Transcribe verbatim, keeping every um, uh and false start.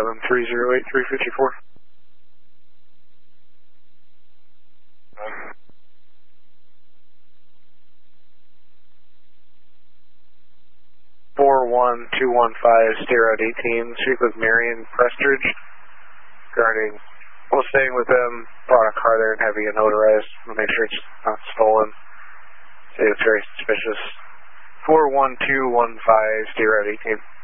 seven three zero eight three five four. four one two one five, stay route eighteen, speak with Marion Prestridge regarding, well, staying with them, brought a car there and having it notarized. We'll make sure it's not stolen. Say it's very suspicious. four one two one five, stay route eighteen.